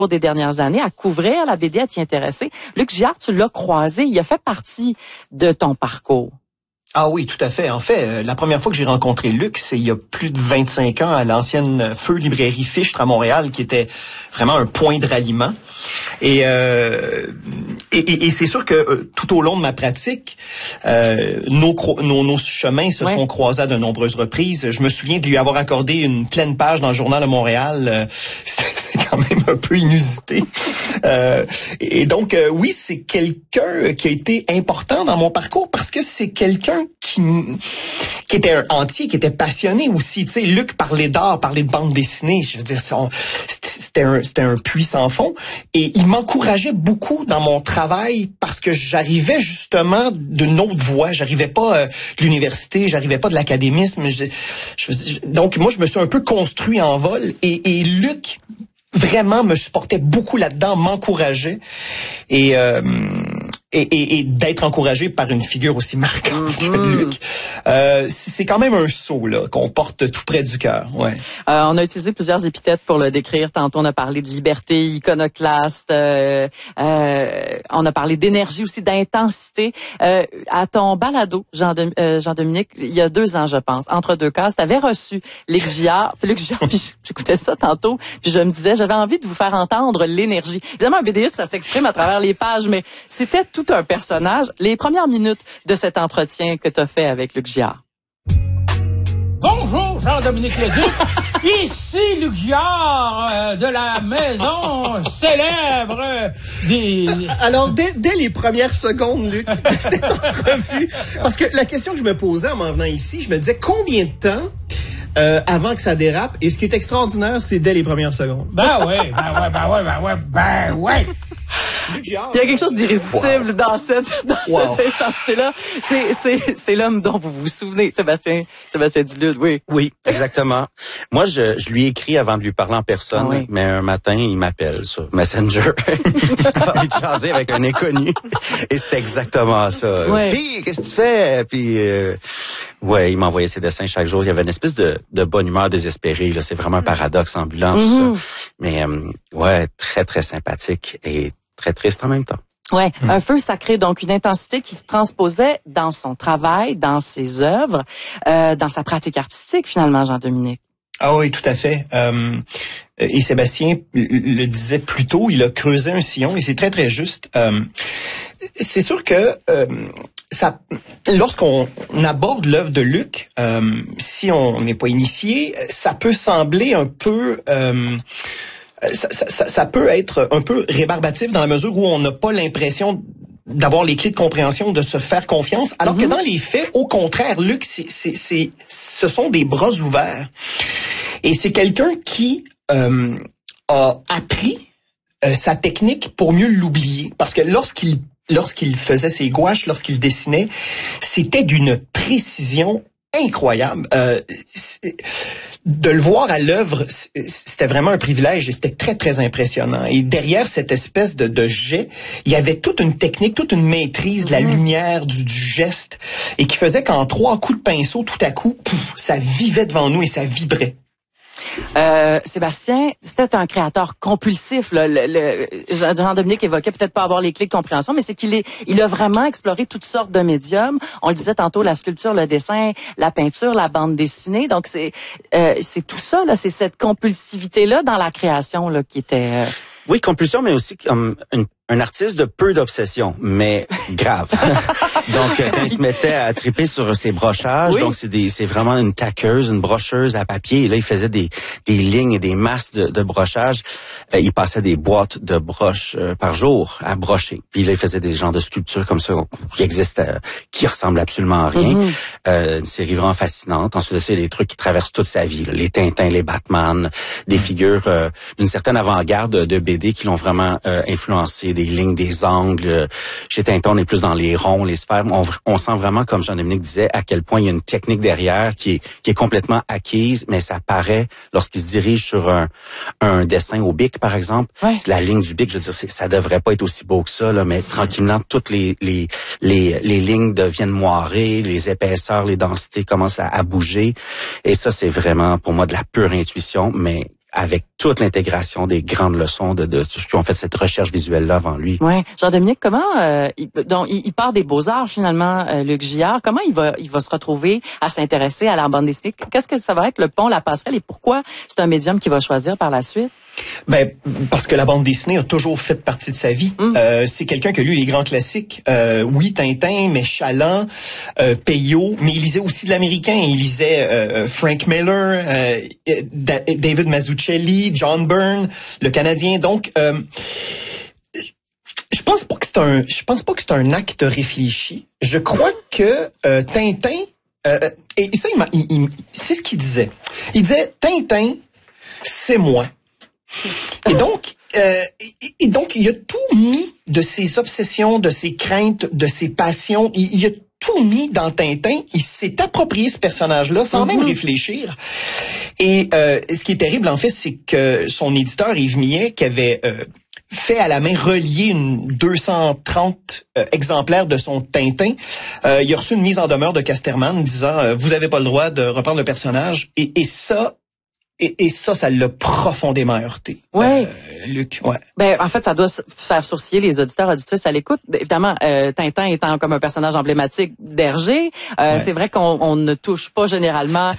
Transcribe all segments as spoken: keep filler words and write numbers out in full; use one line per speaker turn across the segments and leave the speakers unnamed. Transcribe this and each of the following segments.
cours des dernières années à couvrir la B D, à t'y intéresser. Luc Giard, tu l'as croisé, il a fait partie de ton parcours.
Ah oui, tout à fait. En fait, euh, la première fois que j'ai rencontré Luc, c'est il y a plus de vingt-cinq ans à l'ancienne Feu Librairie Fichtre à Montréal, qui était vraiment un point de ralliement. Et, euh, et, et, et c'est sûr que euh, tout au long de ma pratique, euh, nos, nos, nos chemins se ouais. sont croisés à de nombreuses reprises. Je me souviens de lui avoir accordé une pleine page dans le Journal de Montréal. Euh, c'est quand même un peu inusité. Euh, et donc, euh, oui, c'est quelqu'un qui a été important dans mon parcours parce que c'est quelqu'un qui qui était un entier, qui était passionné aussi. Tu sais, Luc parlait d'art, parlait de bande dessinée. Je veux dire, c'était un, c'était un puits sans fond. Et il m'encourageait beaucoup dans mon travail parce que j'arrivais justement d'une autre voie. J'arrivais pas euh, de l'université, j'arrivais pas de l'académisme. Je, je, donc, moi, je me suis un peu construit en vol. Et, et Luc vraiment me supportait beaucoup là-dedans, m'encourageait. Et... Euh, Et, et, et d'être encouragé par une figure aussi marquante mm-hmm. que Luc, euh, c'est quand même un sceau là qu'on porte tout près du cœur. Ouais.
Euh, on a utilisé plusieurs épithètes pour le décrire. Tantôt on a parlé de liberté, iconoclaste. Euh, euh, on a parlé d'énergie aussi, d'intensité. Euh, à ton balado, Jean de, euh, Jean-Dominique, il y a deux ans, je pense, entre deux cases, tu avais reçu Luc Giard. Luc Giard, puis j'écoutais ça tantôt, puis je me disais, j'avais envie de vous faire entendre l'énergie. Évidemment, un B D S, ça s'exprime à travers les pages, mais c'était tout un personnage. Les premières minutes de cet entretien que tu as fait avec Luc Giard.
Bonjour, Jean-Dominique Leduc. Ici Luc Giard euh, de la maison célèbre euh, des...
Alors, dès, dès les premières secondes, Luc, de cette entrevue, parce que la question que je me posais en m'en venant ici, je me disais combien de temps Euh, avant que ça dérape. Et ce qui est extraordinaire, c'est dès les premières secondes.
Ben ouais, ben ouais, ben ouais, ben ouais, ben ouais.
Il y a quelque chose d'irrésistible wow. dans cette dans wow. cette intensité-là. C'est c'est c'est l'homme dont vous vous souvenez, Sébastien Sébastien Dulude, oui.
Oui, exactement. Moi, je je lui écris avant de lui parler en personne, ah oui. mais un matin, il m'appelle sur Messenger. J'ai envie de jaser avec un inconnu. Et c'est exactement ça.
Ouais.
Puis, qu'est-ce que tu fais? Puis, euh, ouais, il m'envoyait ses dessins chaque jour. Il y avait une espèce de de bonne humeur désespérée. Là, c'est vraiment un paradoxe ambulant, mm-hmm. tout ça. Mais euh, ouais, très très sympathique et très triste en même temps.
Ouais, mmh. un feu sacré, donc une intensité qui se transposait dans son travail, dans ses œuvres, euh, dans sa pratique artistique finalement, Jean-Dominique.
Ah oui, tout à fait. Euh, et Sébastien le disait plus tôt, il a creusé un sillon et c'est très très juste. Euh, c'est sûr que euh, ça, lorsqu'on aborde l'œuvre de Luc, euh, si on n'est pas initié, ça peut sembler un peu euh, Ça, ça, ça peut être un peu rébarbatif dans la mesure où on n'a pas l'impression d'avoir les clés de compréhension, de se faire confiance, alors mm-hmm. que dans les faits, au contraire, Luc, c'est, c'est, c'est, ce sont des bras ouverts. Et c'est quelqu'un qui euh, a appris euh, sa technique pour mieux l'oublier. Parce que lorsqu'il lorsqu'il faisait ses gouaches, lorsqu'il dessinait, c'était d'une précision incroyable. Euh, de le voir à l'œuvre, c'était vraiment un privilège et c'était très, très impressionnant. Et derrière cette espèce de, de jet, il y avait toute une technique, toute une maîtrise de la lumière, du, du geste, et qui faisait qu'en trois coups de pinceau, tout à coup, pouf, ça vivait devant nous et ça vibrait.
Euh, Sébastien, c'était un créateur compulsif. Là. Le, le, Jean-Dominique évoquait peut-être pas avoir les clés de compréhension, mais c'est qu'il est, il a vraiment exploré toutes sortes de médiums. On le disait tantôt, la sculpture, le dessin, la peinture, la bande dessinée. Donc c'est, euh, c'est tout ça. Là, c'est cette compulsivité-là dans la création là qui était. Euh...
Oui, compulsion, mais aussi comme une un artiste de peu d'obsession, mais grave. Donc, quand il se mettait à triper sur ses brochages, oui. donc c'est des, c'est vraiment une taqueuse, une brocheuse à papier. Et là, il faisait des, des lignes et des masses de, de brochage. Euh, il passait des boîtes de broches euh, par jour à brocher. Puis là, il faisait des genres de sculptures comme ça qui existent, euh, qui ressemblent absolument à rien. Mm-hmm. Euh, une série vraiment fascinante. Ensuite, c'est des trucs qui traversent toute sa vie. Là. Les Tintins, les Batman, des figures euh, d'une certaine avant-garde de B D qui l'ont vraiment euh, influencé. Des lignes, des angles. Chez Tintin, on est plus dans les ronds, les sphères. On, on sent vraiment, comme Jean-Dominique disait, à quel point il y a une technique derrière qui est, qui est complètement acquise, mais ça paraît lorsqu'il se dirige sur un, un dessin au bic, par exemple. Ouais. La ligne du bic, je veux dire, ça devrait pas être aussi beau que ça, là, mais tranquillement, toutes les, les, les, les lignes deviennent moirées, les épaisseurs, les densités commencent à, à bouger. Et ça, c'est vraiment, pour moi, de la pure intuition, mais avec toute l'intégration des grandes leçons de, de tous ceux qui ont fait cette recherche visuelle-là avant lui.
Ouais, Jean-Dominique, comment euh, il, donc il, il part des beaux-arts finalement, euh, Luc Gillard. Comment il va il va se retrouver à s'intéresser à la bande dessinée? Qu'est-ce que ça va être le pont, la passerelle, et pourquoi c'est un médium qu'il va choisir par la suite?
Ben, parce que la bande dessinée a toujours fait partie de sa vie. Mm. Euh, c'est quelqu'un qui a lu les grands classiques. Euh, oui, Tintin, mais Chaland, euh, Peyo, mais il lisait aussi de l'américain. Il lisait euh, Frank Miller, euh, da- David Mazzucchelli, John Byrne, le Canadien. Donc, euh, je pense pas que c'est un, je pense pas que c'est un acte réfléchi. Je crois que euh, Tintin, euh, et ça, il, il, il, c'est ce qu'il disait. Il disait Tintin, c'est moi. Et donc, euh, et, et donc, il a tout mis de ses obsessions, de ses craintes, de ses passions. Il, il a tout mis dans Tintin. Il s'est approprié ce personnage-là sans mm-hmm. même réfléchir. Et euh, ce qui est terrible, en fait, c'est que son éditeur, Yves Millet, qui avait euh, fait à la main relier une deux cent trente euh, exemplaires de son Tintin, euh, il a reçu une mise en demeure de Casterman disant euh, « Vous avez pas le droit de reprendre le personnage. » Et, et ça... Et, et ça, ça l'a profondément heurté.
Ouais.
Euh, Luc, ouais.
Ben, en fait, ça doit faire sourciller les auditeurs, auditrices à l'écoute. Ben, évidemment, euh, Tintin étant comme un personnage emblématique d'Hergé, euh, ouais. c'est vrai qu'on on ne touche pas généralement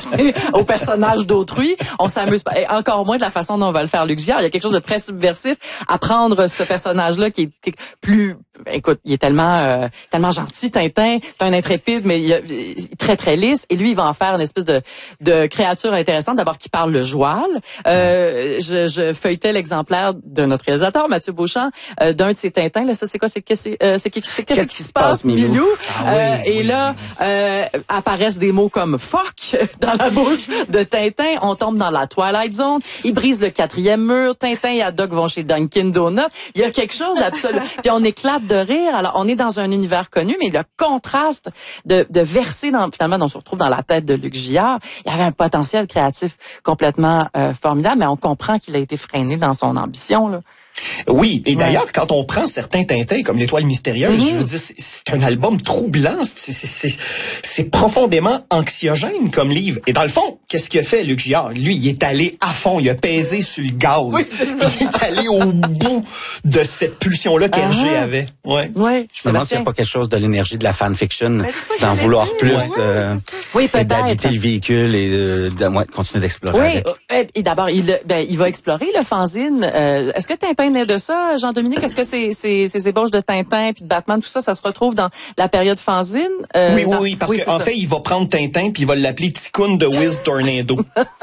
au personnage d'autrui. On s'amuse pas. Et encore moins de la façon dont on va le faire Luc Gillard. Il y a quelque chose de très subversif à prendre ce personnage-là qui est plus... Écoute, il est tellement euh, tellement gentil, Tintin. C'est un intrépide, mais il est très, très lisse. Et lui, il va en faire une espèce de, de créature intéressante. D'abord, qui parle le joual. Euh, je, je feuilletais l'exemplaire de notre réalisateur, Mathieu Beauchamp, euh, d'un de ses Tintins. Là, ça, c'est quoi? C'est que c'est, euh, c'est qu'est-ce, c'est, qu'est-ce, qu'est-ce qui se passe, Milou? Milou? Ah, oui, euh, et oui, là, oui. Euh, apparaissent des mots comme fuck dans la bouche de Tintin. On tombe dans la Twilight Zone. Il brise le quatrième mur. Tintin et Haddock vont chez Dunkin' Donuts. Il y a quelque chose d'absolu. Puis on éclate de rire. Alors, on est dans un univers connu, mais le contraste de, de verser dans, finalement, on se retrouve dans la tête de Luc Gillard. Il y avait un potentiel créatif complètement euh, formidable, mais on comprend qu'il a été freiné dans son ambition, là.
Oui, et d'ailleurs, ouais. quand on prend certains Tintins comme l'Étoile mystérieuse, mm-hmm. je veux dire, c'est, c'est un album troublant, c'est, c'est, c'est, c'est profondément anxiogène comme livre. Et dans le fond, qu'est-ce qu'il a fait, Luc Gillard? Lui, il est allé à fond, il a pesé sur le gaz. Oui, il est allé au bout de cette pulsion-là qu'Hergé uh-huh. avait. Ouais.
Ouais.
Je me demande s'il n'y a pas quelque chose de l'énergie de la fanfiction, d'en vouloir dit, plus, ouais. euh,
oui, peut-être.
d'habiter le véhicule et de, de, de, de continuer d'explorer
oui.
avec.
Et d'abord, il, ben, il va explorer le fanzine. Euh, est-ce que Tintin naît de ça, Jean-Dominique? Est-ce que ces, ces, ces ébauches de Tintin puis de Batman, tout ça, ça se retrouve dans la période fanzine?
Euh, oui, oui, oui, parce oui, qu'en fait, il va prendre Tintin puis il va l'appeler Ticoun de Wiz Tornado.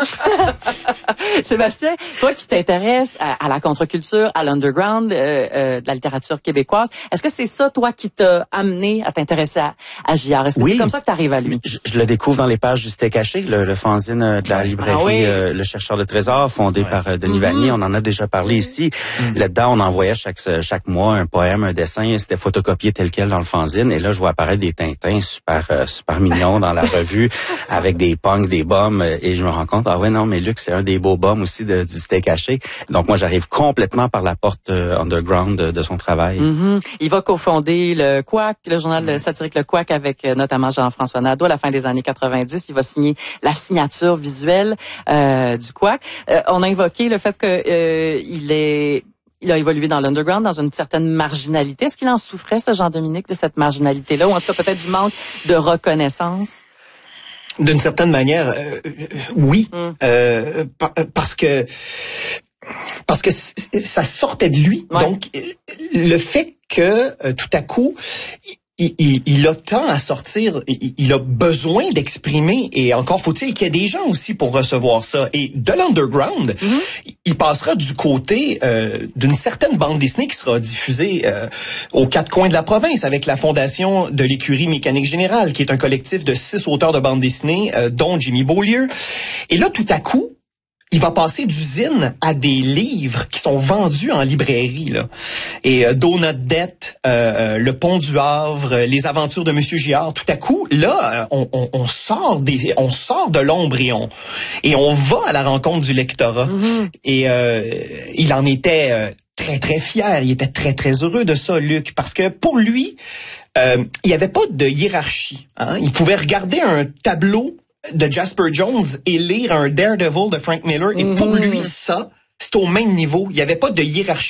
Sébastien, toi qui t'intéresses à, à la contre-culture, à l'underground euh, euh, de la littérature québécoise, est-ce que c'est ça, toi, qui t'a amené à t'intéresser à, à Gillard? Est-ce que oui. c'est comme ça que tu arrives à lui? Je,
je le découvre dans les pages du Steak Caché, le, le fanzine de la librairie ah oui. euh, Le Chercheur de Trésors, fondé ouais. par euh, Denis mm-hmm. Vanier. On en a déjà parlé mm-hmm. ici. Mm-hmm. Là-dedans, on envoyait chaque chaque mois un poème, un dessin. C'était photocopié tel quel dans le fanzine. Et là, je vois apparaître des Tintins super euh, super mignons dans la revue, avec des punks, des bombes. Et je me rends compte, ah ouais, non, mais Luc, c'est un des beaux bombes aussi de, du Steak Caché. Donc moi, j'arrive complètement par la porte euh, underground de, de son travail.
Mm-hmm. Il va cofonder le Quack, le journal mm-hmm. satirique Le Quack, avec euh, notamment Jean-François Nadeau à la fin des années quatre-vingt-dix. Il va signer la signature visuelle euh, du Quack. Euh, on a évoqué le fait que euh, il est il a évolué dans l'underground, dans une certaine marginalité. Est-ce qu'il en souffrait, ce Jean-Dominique, de cette marginalité-là, ou en tout cas peut-être du manque de reconnaissance?
D'une certaine manière, euh, oui, mm. euh, par, parce que parce que ça sortait de lui. Ouais. Donc, le fait que euh, tout à coup Il, il, il a tant à sortir, il, il a besoin d'exprimer, et encore faut-il qu'il y ait des gens aussi pour recevoir ça. Et de l'underground, mm-hmm. il passera du côté euh, d'une certaine bande dessinée qui sera diffusée euh, aux quatre coins de la province, avec la fondation de l'Écurie Mécanique Générale, qui est un collectif de six auteurs de bande dessinée, euh, dont Jimmy Beaulieu. Et là, tout à coup, il va passer du zine à des livres qui sont vendus en librairie, là. Et euh, Donut Debt, euh, Le Pont du Havre, euh, Les Aventures de Monsieur Gillard. Tout à coup, là, on, on, on sort des, on sort de l'ombre et on et on va à la rencontre du lectorat. Mm-hmm. Et euh, il en était euh, très très fier. Il était très très heureux de ça, Luc, parce que pour lui, euh, il n'y avait pas de hiérarchie. Hein? Il pouvait regarder un tableau de Jasper Jones et lire un Daredevil de Frank Miller. Et mm-hmm. pour lui, ça, c'est au même niveau. Il n'y avait pas de hiérarchie.